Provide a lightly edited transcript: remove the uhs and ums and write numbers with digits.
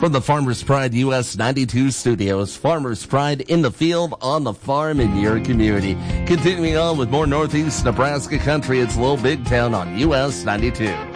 From the Farmers Pride US 92 studios, Farmers Pride in the field, on the farm, in your community. Continuing on with more Northeast Nebraska country, it's Little Big Town on US 92.